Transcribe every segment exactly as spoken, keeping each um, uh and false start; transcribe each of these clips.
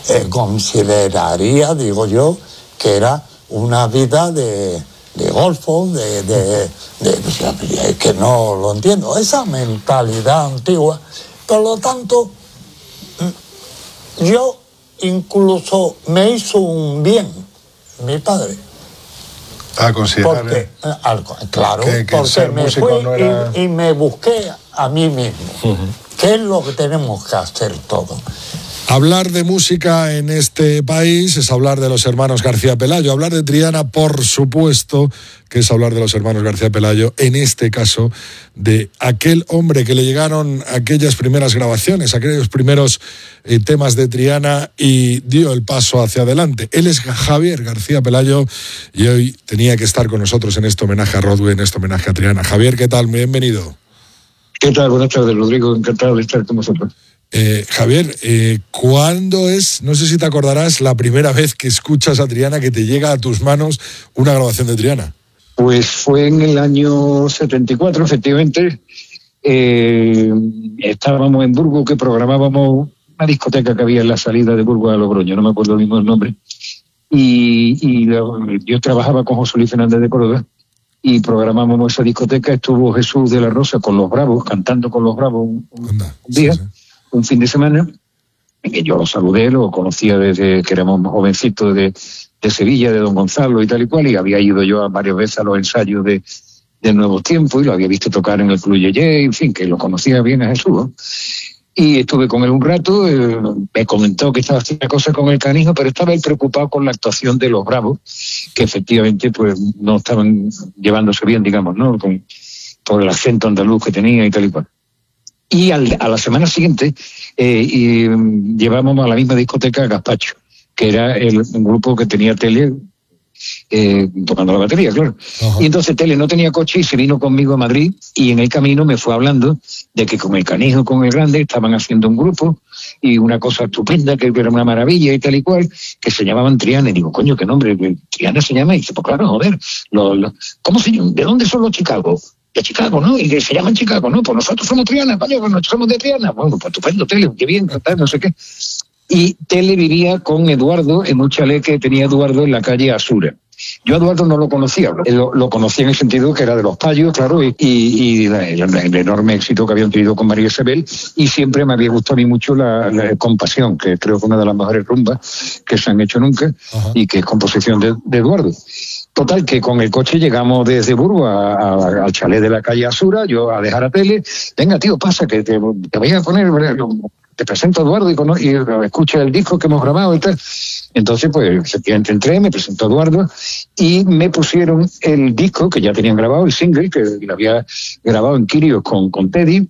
eh, consideraría, digo yo, que era una vida de, de golfo, de, de, de... Es que no lo entiendo, esa mentalidad antigua. Por lo tanto, yo incluso me hizo un bien mi padre. A considerar. Porque, al, claro, que, que porque me fui no era... y, y me busqué a mí mismo. Uh-huh. ¿Qué es lo que tenemos que hacer todos? Hablar de música en este país es hablar de los hermanos García Pelayo. Hablar de Triana, por supuesto, que es hablar de los hermanos García Pelayo, en este caso de aquel hombre que le llegaron aquellas primeras grabaciones, aquellos primeros eh, temas de Triana y dio el paso hacia adelante. Él es Javier García Pelayo y hoy tenía que estar con nosotros en este homenaje a Rodway, en este homenaje a Triana. Javier, ¿qué tal? Bienvenido. ¿Qué tal? Buenas tardes, Rodrigo. Encantado de estar con vosotros. Eh, Javier, eh, ¿cuándo es, no sé si te acordarás, la primera vez que escuchas a Triana, que te llega a tus manos una grabación de Triana? Pues fue en el año setenta y cuatro, efectivamente. Eh, estábamos en Burgos, que programábamos una discoteca que había en la salida de Burgos a Logroño, no me acuerdo mismo el nombre. Y, y yo trabajaba con José Luis Fernández de Córdoba y programábamos esa discoteca. Estuvo Jesús de la Rosa con Los Bravos, cantando con Los Bravos un, un día. Sí, sí. Un fin de semana, en que yo lo saludé, lo conocía desde que éramos jovencitos de, de Sevilla, de Don Gonzalo y tal y cual, y había ido yo varias veces a los ensayos de, de Nuevos Tiempos y lo había visto tocar en el Club Yeye, en fin, que lo conocía bien a Jesús, ¿no? Y estuve con él un rato, eh, me comentó que estaba haciendo cosas con el Canijo, pero estaba él preocupado con la actuación de Los Bravos, que efectivamente pues no estaban llevándose bien, digamos, ¿no? Con, por el acento andaluz que tenía y tal y cual. Y al, a la semana siguiente eh, y, um, llevábamos a la misma discoteca a Gazpacho, que era el, un grupo que tenía Tele eh, tocando la batería, claro. Uh-huh. Y entonces Tele no tenía coche y se vino conmigo a Madrid y en el camino me fue hablando de que con el Canijo, con el Grande, estaban haciendo un grupo y una cosa estupenda, que era una maravilla y tal y cual, que se llamaban Triana. Y digo, coño, ¿qué nombre? Triana se llama. Y dice, pues claro, joder, lo, lo, ¿cómo se llama? ¿De dónde son los Chicago? De Chicago, ¿no? Y que se llaman Chicago, ¿no? Pues nosotros somos Triana, coño, pues nosotros somos de Triana. Bueno, pues estupendo, Tele, qué bien, tal, no sé qué. Y Tele vivía con Eduardo en un chalet que tenía Eduardo en la calle Asura. Yo a Eduardo no lo conocía, lo, lo conocía en el sentido que era de los Payos, claro, y, y, y la, el, el enorme éxito que habían tenido con María Isabel, y siempre me había gustado a mí mucho la, la Compasión, que creo que es una de las mejores rumbas que se han hecho nunca, uh-huh. Y que es composición de, de Eduardo. Total, que con el coche llegamos desde Burgos a, a, al chalet de la calle Asura, yo a dejar a Tele, venga tío, pasa que te, te voy a poner, te presento a Eduardo y, cono- y escucha el disco que hemos grabado y tal. Entonces, pues, efectivamente entré, me presentó a Eduardo y me pusieron el disco que ya tenían grabado, el single, que lo había grabado en Quirios con, con Teddy,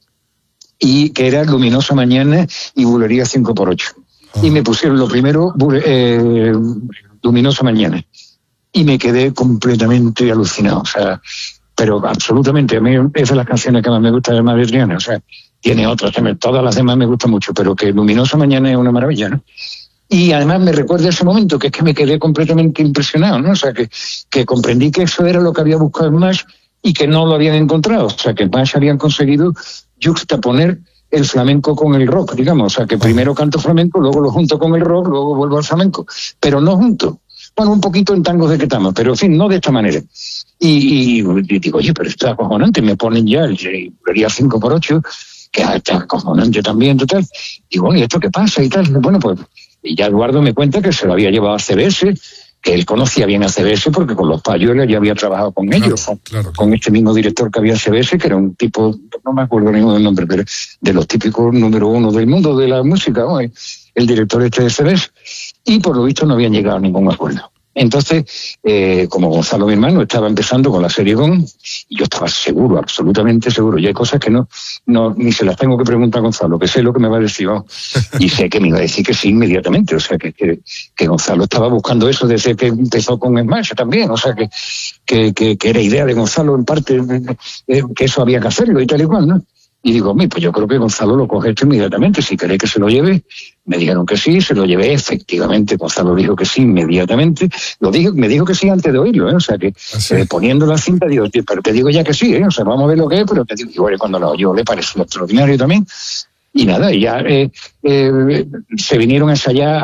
y que era Luminosa Mañana y Bulería cinco por ocho. Oh. Y me pusieron lo primero, eh, Luminosa Mañana. Y me quedé completamente alucinado, o sea, pero absolutamente. A mí es de las canciones que más me gusta de Madre Triana, o sea, tiene otras, todas las demás me gustan mucho, pero que Luminosa Mañana es una maravilla, ¿no? Y además me recuerda ese momento, que es que me quedé completamente impresionado, ¿no? O sea, que, que comprendí que eso era lo que había buscado en Mash y que no lo habían encontrado, o sea, que Mash habían conseguido juxtaponer el flamenco con el rock, digamos, o sea, que primero canto flamenco, luego lo junto con el rock, luego vuelvo al flamenco, pero no junto. Bueno, un poquito en tangos de Ketama, pero en fin, no de esta manera. Y, y, y digo, oye, pero esto es acojonante, me ponen ya el Bulería cinco por ocho, que está acojonante también, total. Digo, bueno, ¿y esto qué pasa? Y tal. Bueno, pues, y ya Eduardo me cuenta que se lo había llevado a C B S, que él conocía bien a C B S porque con los Payos ya había trabajado con claro, ellos, con, claro, claro. con este mismo director que había en C B S, que era un tipo, no me acuerdo ni del nombre, pero de los típicos número uno del mundo de la música, ¿no? El director este de C B S. Y por lo visto no habían llegado a ningún acuerdo. Entonces, eh, como Gonzalo, mi hermano, estaba empezando con la serie Gon, y yo estaba seguro, absolutamente seguro. Y hay cosas que no, no ni se las tengo que preguntar a Gonzalo, que sé lo que me va a decir, ¿no? Y sé que me iba a decir que sí inmediatamente. O sea, que, que, que Gonzalo estaba buscando eso desde que empezó con Smash también. O sea, que, que, que, que era idea de Gonzalo en parte, eh, que eso había que hacerlo y tal y cual, ¿no? Y digo, pues yo creo que Gonzalo lo coge esto inmediatamente. Si queréis que se lo lleve, me dijeron que sí, se lo llevé. Efectivamente, Gonzalo dijo que sí inmediatamente. Lo dijo, me dijo que sí antes de oírlo, ¿eh? O sea, que ¿sí? eh, poniendo la cinta, digo, pero te digo ya que sí, ¿eh? O sea, vamos a ver lo que es, pero te digo, igual cuando lo oyó le pareció extraordinario también. Y nada, y ya eh, eh, se vinieron a ensayar